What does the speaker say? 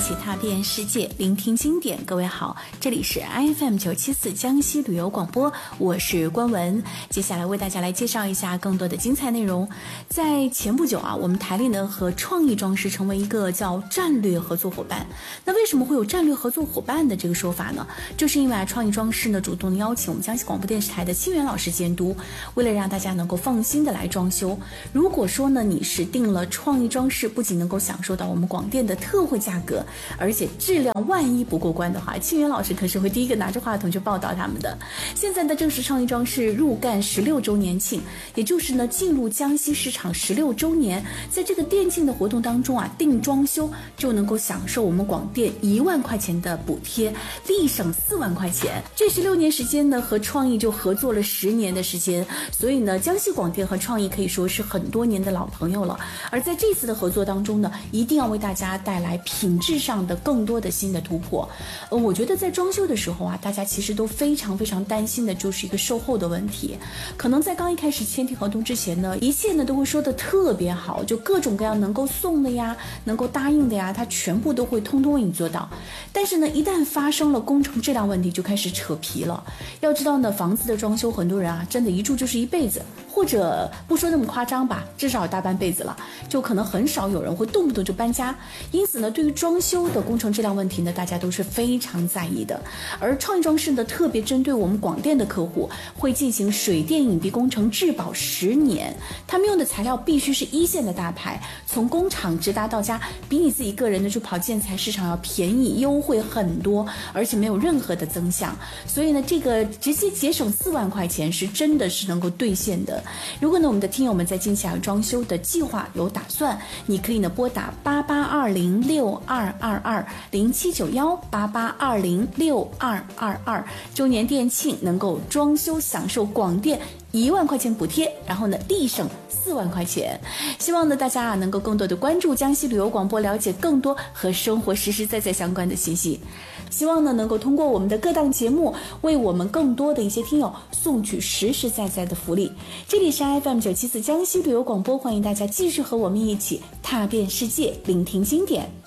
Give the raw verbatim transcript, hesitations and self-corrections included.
起踏遍世界，聆听经典。各位好，这里是 F M 九七四江西旅游广播，我是关文。接下来为大家来介绍一下更多的精彩内容。在前不久啊，我们台里呢和创意装饰成为一个叫战略合作伙伴。那为什么会有战略合作伙伴的这个说法呢？就是因为啊，创意装饰呢主动邀请我们江西广播电视台的清源老师监督，为了让大家能够放心的来装修。如果说呢你是订了创意装饰，不仅能够享受到我们广电的特惠价格，而且质量万一不过关的话，清源老师可是会第一个拿着话筒去报道他们的。现在呢正是创意装饰入赣十六周年庆，也就是呢进入江西市场十六周年。在这个店庆的活动当中啊，订装修就能够享受我们广电一万块钱的补贴，立省四万块钱。这十六年时间呢，和创意就合作了十年的时间，所以呢，江西广电和创意可以说是很多年的老朋友了。而在这次的合作当中呢，一定要为大家带来品质上的更多的新的突破。呃，我觉得在装修的时候啊，大家其实都非常非常担心的就是一个售后的问题。可能在刚一开始签订合同之前呢，一切呢都会说的特别好，就各种各样能够送的呀，能够答应的呀，他全部都会通通为你做到。但是呢，一旦发生了工程质量问题，就开始扯皮了。要知道呢，房子的装修，很多人啊，真的一住就是一辈子，或者不说那么夸张吧，至少大半辈子了，就可能很少有人会动不动就搬家。因此呢，对于装修的工程质量问题呢，大家都是非常在意的。而创意装饰呢，特别针对我们广电的客户，会进行水电隐蔽工程质保十年。他们用的材料必须是一线的大牌，从工厂直达到家，比你自己个人的去跑建材市场要便宜优惠很多，而且没有任何的增项。所以呢，这个直接节省四万块钱是真的是能够兑现的。如果呢，我们的听友们在近期啊装修的计划有打算，你可以呢拨打八八二零六二二二零七九幺八八二零六二二二，周年店庆能够装修享受广电一万块钱补贴，然后呢立省四万块钱。希望呢大家啊能够更多的关注江西旅游广播，了解更多和生活实实在在相关的信息。希望呢能够通过我们的各档节目，为我们更多的一些听友送去实实在在的福利。这里是 F M 九七四江西旅游广播，欢迎大家继续和我们一起踏遍世界，聆听经典。